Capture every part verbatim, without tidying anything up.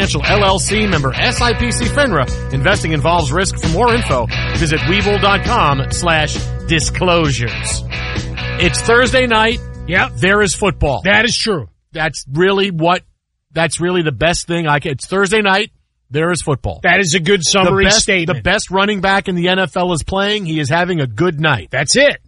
Financial, L L C, member S I P C FINRA. Investing involves risk. For more info, visit Webull.com slash disclosures. It's Thursday night. Yep. There is football. That is true. That's really what, that's really the best thing I can. It's Thursday night. There is football. That is a good summary the best, statement. The best running back in the N F L is playing. He is having a good night. That's it.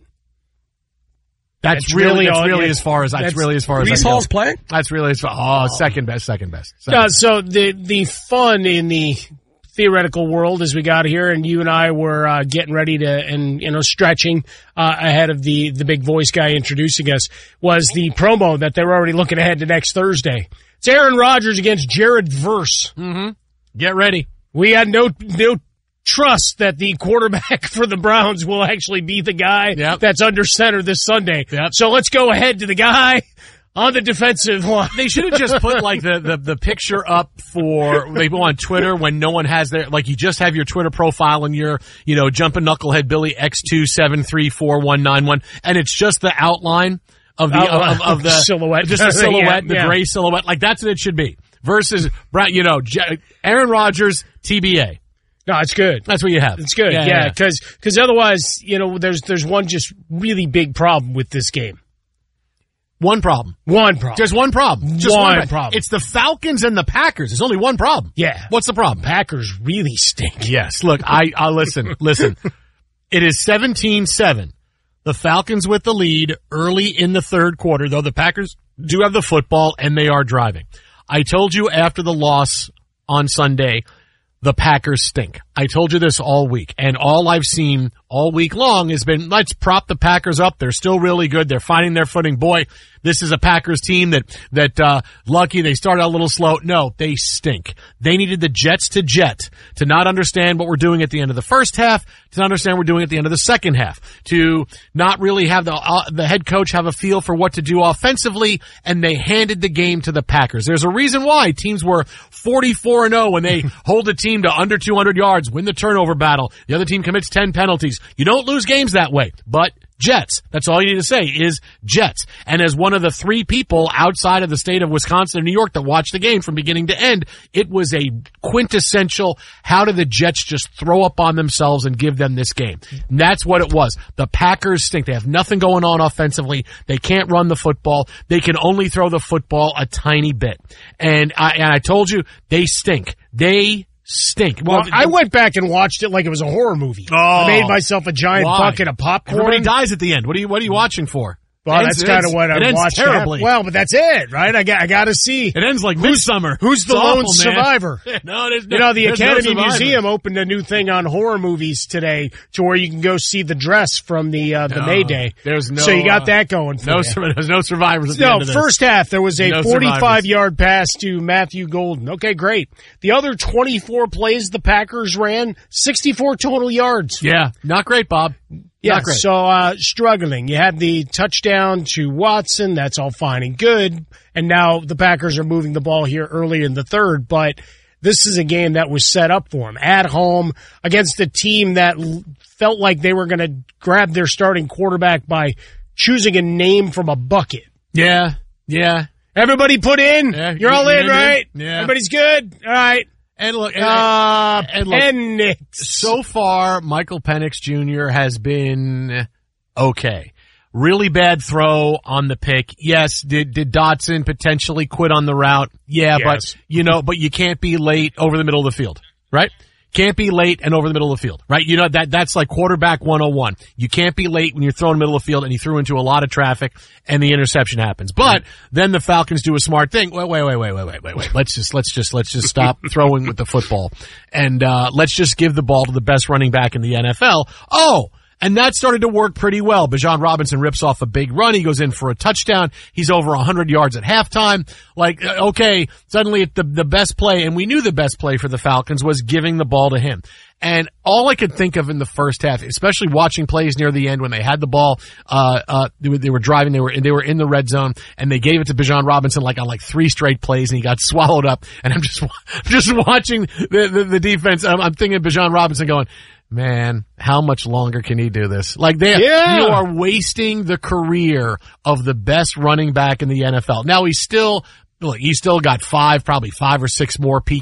That's, that's really, really, that's all, really yeah, as far as, that's, that's really as far as Breece I Hall's go. playing? That's really as far, oh, oh. second best, second best. Second No, best. so the, the fun in the theoretical world as we got here, and you and I were uh, getting ready to, and, you know, stretching uh, ahead of the, the big voice guy introducing us, was the promo that they were already looking ahead to next Thursday. It's Aaron Rodgers against Jared Verse. Mm-hmm. Get ready. We had no, no trust that the quarterback for the Browns will actually be the guy yep. that's under center this Sunday. Yep. So let's go ahead to the guy on the defensive line. They should have just put like the, the, the picture up for they go on Twitter when no one has their, like you just have your Twitter profile and you're, you know, jumping knucklehead Billy X two seven three four one nine one, and it's just the outline of the outline. Of, of the silhouette, just the silhouette, yeah, the yeah. gray silhouette. Like that's what it should be. Versus, you know, Aaron Rodgers, T B A. No, it's good. That's what you have. It's good, yeah, because yeah, because otherwise, you know, there's there's one just really big problem with this game. One problem. One problem. Just one problem. Just one, one problem. It's the Falcons and the Packers. There's only one problem. Yeah. What's the problem? Packers really stink. Yes. Look, I, I listen, listen. It is seventeen seven. The Falcons with the lead early in the third quarter, though the Packers do have the football and they are driving. I told you after the loss on Sunday, the Packers stink. I told you this all week, and all I've seen all week long has been, let's prop the Packers up. They're still really good. They're finding their footing. Boy, this is a Packers team that, that, uh, lucky they started out a little slow. No, they stink. They needed the Jets to jet, to not understand what we're doing at the end of the first half, to not understand what we're doing at the end of the second half, to not really have the, uh, the head coach have a feel for what to do offensively, and they handed the game to the Packers. There's a reason why teams were forty-four and oh when they hold a team to under two hundred yards, win the turnover battle. The other team commits ten penalties. You don't lose games that way, but Jets. That's all you need to say is Jets. And as one of the three people outside of the state of Wisconsin and New York that watched the game from beginning to end, it was a quintessential, how do the Jets just throw up on themselves and give them this game? And that's what it was. The Packers stink. They have nothing going on offensively. They can't run the football. They can only throw the football a tiny bit. And I, and I told you, they stink. They stink. Well, well, I went back and watched it like it was a horror movie. Oh, I made myself a giant why? bucket of popcorn. Everybody dies at the end. What are you, what are you watching for? Well, ends, that's kind of what I'm watching. Terribly. Well, but that's it, right? I got, I got to see. It ends like Midsummer. Who's the it's lone awful, survivor? no, there's no, you know, the there's Academy no Museum opened a new thing on horror movies today, to where you can go see the dress from the uh, the no, May Day. There's no. So you got uh, that going for no, you. There's no survivors. At the no, end of this. first half there was a no forty-five yard pass to Matthew Golden. Okay, great. The other twenty-four plays the Packers ran, sixty-four total yards. Yeah, not great, Bob. Yeah, Not great. so uh struggling. You had the touchdown to Watson. That's all fine and good. And now the Packers are moving the ball here early in the third. But this is a game that was set up for them at home against a team that l- felt like they were going to grab their starting quarterback by choosing a name from a bucket. Yeah, yeah. Everybody put in. Yeah, You're all in, in, right? Yeah. Everybody's good. All right. And look, and, uh, and look, Penix. So far, Michael Penix Junior has been okay. Really bad throw on the pick. Yes, did did Dotson potentially quit on the route? Yeah, Yes. but you know, but you can't be late over the middle of the field, right? Can't be late and over the middle of the field, right? You know, that, that's like quarterback one oh one. You can't be late when you're throwing middle of the field and you threw into a lot of traffic and the interception happens. But then the Falcons do a smart thing. Wait, wait, wait, wait, wait, wait, wait, wait. Let's just, let's just, let's just stop throwing with the football and, uh, let's just give the ball to the best running back in the N F L. Oh! And that started to work pretty well. Bijan Robinson rips off a big run. He goes in for a touchdown. He's over one hundred yards at halftime. Like, okay, suddenly the, the best play, and we knew the best play for the Falcons was giving the ball to him. And all I could think of in the first half, especially watching plays near the end when they had the ball, uh, uh, they were, they were driving, they were, they were in the red zone, and they gave it to Bijan Robinson like on like three straight plays, and he got swallowed up. And I'm just, just watching the, the, the defense. I'm, I'm thinking of Bijan Robinson going, man, how much longer can he do this? Like they, yeah. you are wasting the career of the best running back in the N F L. Now he's still, look, he's still got five, probably five or six more peak